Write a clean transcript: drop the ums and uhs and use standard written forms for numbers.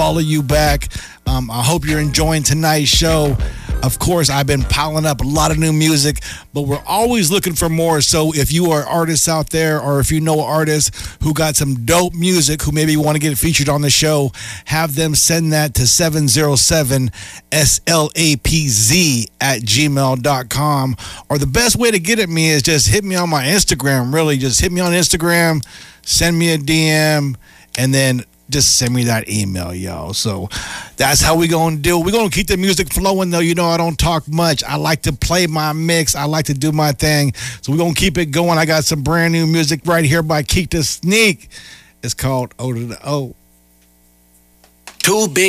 follow you back. I hope you're enjoying tonight's show. Of course, I've been piling up a lot of new music, but we're always looking for more. So if you are artists out there, or if you know artists who got some dope music who maybe want to get featured on the show, have them send that to 707slapz@gmail.com. Or the best way to get at me is just hit me on my Instagram. Really, just hit me on Instagram, send me a DM, and then just send me that email, yo. So that's how we gonna do. We're gonna keep the music flowing, though. You know I don't talk much. I like to play my mix. I like to do my thing. So we're gonna keep it going. I got some brand new music right here by Keek da Sneak. It's called O to the O. Too big.